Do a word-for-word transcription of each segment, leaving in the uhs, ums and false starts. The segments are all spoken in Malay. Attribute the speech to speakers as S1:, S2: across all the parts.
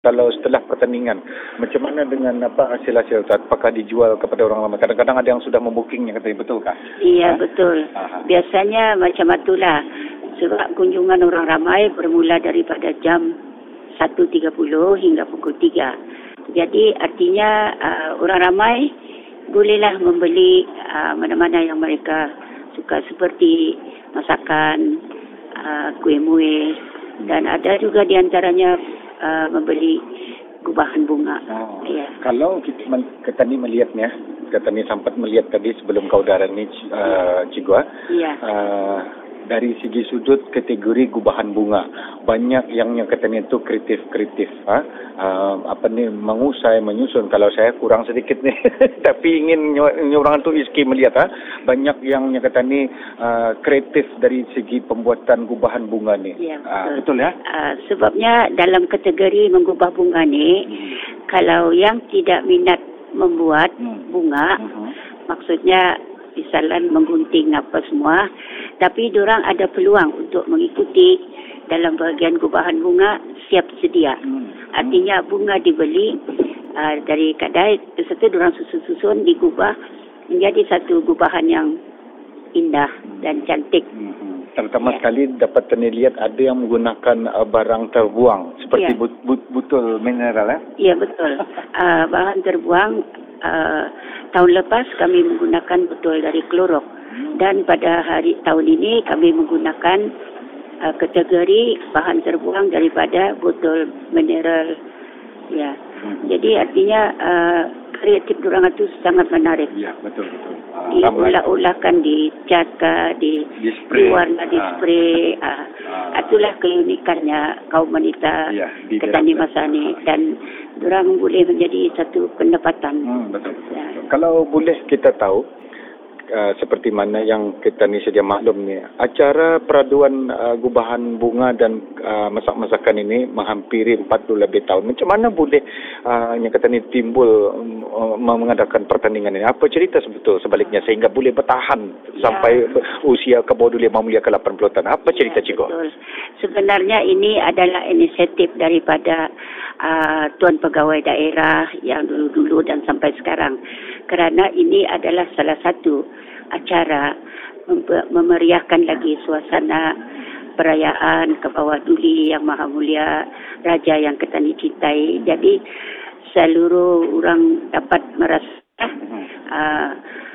S1: Kalau setelah pertandingan, macam mana dengan apa hasil-hasil tu? Apakah dijual kepada orang ramai? Kadang-kadang ada yang sudah membukingnya, katanya, betulkah?
S2: Iya, ha? betul.
S1: Aha.
S2: Biasanya macam itulah. Sebab kunjungan orang ramai bermula daripada jam satu tiga puluh hingga pukul tiga. Jadi artinya uh, orang ramai bolehlah membeli uh, mana-mana yang mereka suka seperti masakan, uh, kuih-muih, dan ada juga di antaranya uh, membeli gubahan bunga.
S1: Oh.
S2: Ya.
S1: Kalau kita, kita ni melihatnya, kita ni sempat melihat tadi sebelum kau darah ni, uh, Cigua.
S2: Iya.
S1: Uh, dari segi sudut kategori gubahan bunga, banyak yang yang katanya itu kreatif-kreatif, ha? uh, apa ni, mengusai, menyusun. Kalau saya kurang sedikit nih, tapi ingin orang itu iski melihat, ha? Banyak yang yang kata ni uh, kreatif dari segi pembuatan gubahan bunga ni.
S2: Ya, betul.
S1: Uh, betul ya?
S2: Uh, sebabnya dalam kategori menggubah bunga ni, hmm. kalau yang tidak minat membuat hmm. bunga, hmm. maksudnya misalnya menggunting apa semua, tapi diorang ada peluang untuk mengikuti dalam bahagian gubahan bunga, siap sedia. Hmm. Artinya bunga dibeli uh, dari kedai, serta diorang susun-susun digubah menjadi satu gubahan yang indah dan cantik. Hmm.
S1: Terutama
S2: ya.
S1: sekali dapat terlihat ada yang menggunakan uh, barang terbuang seperti ya. but, but, botol mineral. Eh?
S2: Ya, betul. uh, bahan terbuang. Uh, tahun lepas kami menggunakan botol dari Clorox, dan pada hari tahun ini kami menggunakan uh, kategori bahan terbuang daripada botol mineral. Ya, hmm. jadi artinya uh, kreatif diorang itu sangat menarik.
S1: Ya, betul betul. Uh,
S2: Diulah-ulahkan, dicatkan, di,
S1: di
S2: diwarna, di spray. Uh, uh, uh, itulah keunikannya kaum wanita ya, Ketani Masani, dan diorang boleh menjadi satu pendapatan.
S1: Hmm, betul, betul, ya. betul. Kalau boleh kita tahu, uh, seperti mana yang kita ni sedia maklum ni, acara peraduan uh, gubahan bunga dan uh, masak-masakan ini menghampiri empat puluh lebih tahun. Macam mana boleh uh, yang kata ni timbul uh, mengadakan pertandingan ini? Apa cerita sebetul sebaliknya sehingga boleh bertahan ya. sampai usia ke bawah lima puluh ke lapan puluh tahun? Apa cerita ya, Cikgu?
S2: Sebenarnya ini adalah inisiatif daripada Uh, Tuan Pegawai Daerah yang dulu-dulu dan sampai sekarang, kerana ini adalah salah satu acara mem- memeriahkan lagi suasana perayaan ke bawah Duli Yang Maha Mulia Raja yang Ketani cintai. Jadi seluruh orang dapat merasakan uh,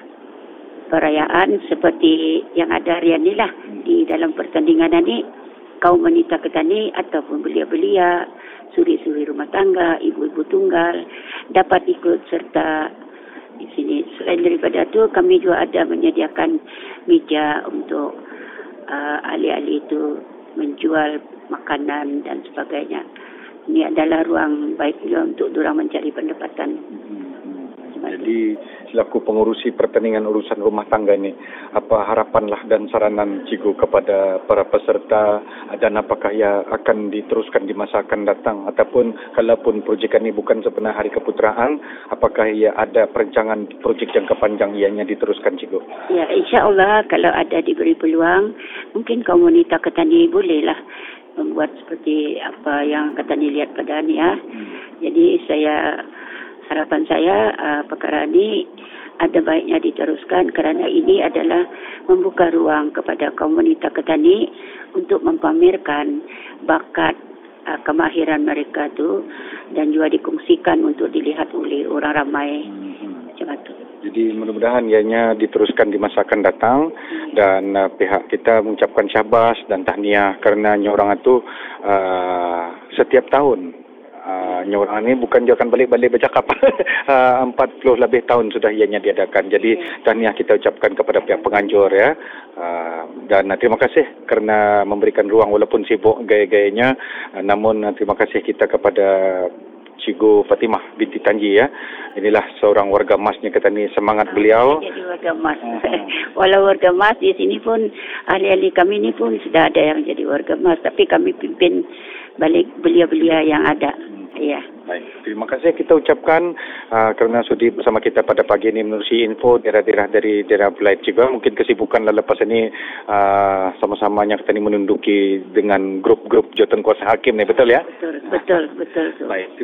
S2: perayaan seperti yang ada hari ini lah di dalam pertandingan ini. Kaum wanita Ketani ataupun belia-belia, suri-suri rumah tangga, ibu-ibu tunggal dapat ikut serta di sini. Selain daripada itu, kami juga ada menyediakan meja untuk uh, ahli-ahli itu menjual makanan dan sebagainya. Ini adalah ruang baik juga untuk diorang mencari pendapatan. Hmm.
S1: Jadi selaku pengurusi pertandingan urusan rumah tangga ini, apa harapanlah dan saranan Cikgu kepada para peserta, dan apakah ia akan diteruskan di masa akan datang, ataupun kalaupun projek ini bukan sepenuhnya Hari Keputeraan, apakah ia ada perancangan projek jangka panjang ianya diteruskan, Cikgu?
S2: Ya, insya-Allah kalau ada diberi peluang, mungkin kaum wanita Ketani bolehlah membuat seperti apa yang Ketani lihat pada ni ya. Hmm. Jadi saya harapan saya uh, perkara ini ada baiknya diteruskan, kerana ini adalah membuka ruang kepada kaum wanita Ketani untuk mempamerkan bakat uh, kemahiran mereka tu, dan juga dikongsikan untuk dilihat oleh orang ramai. Hmm. Macam itu.
S1: Jadi mudah-mudahan ianya diteruskan di masa akan datang, hmm. dan uh, pihak kita mengucapkan syabas dan tahniah kerana orang itu uh, setiap tahun. Uh, nyorang ini bukan dia akan balik-balik bercakap. uh, empat puluh lebih tahun sudah ianya diadakan. Jadi tahniah kita ucapkan kepada pihak penganjur ya. Uh, dan uh, terima kasih kerana memberikan ruang walaupun sibuk gaya-gayanya. Uh, namun uh, terima kasih kita kepada Cikgu Fatimah binti Tanji ya. Inilah seorang warga emasnya kata ni, semangat beliau.
S2: Jadi warga emas. Walau warga emas di sini pun, ahli-ahli kami ni pun sudah ada yang jadi warga emas, tapi kami pimpin balik belia-belia yang ada. Ya.
S1: Baik, terima kasih kita ucapkan uh, kerana sudi bersama kita pada pagi ini menerusi info daerah-daerah dari daerah Belait juga. Mungkin kesibukan lepas ini uh, sama-samanya kita ini menunduki dengan grup-grup jawatan kuasa hakim ni, betul ya?
S2: Betul, betul, betul.
S1: Baik.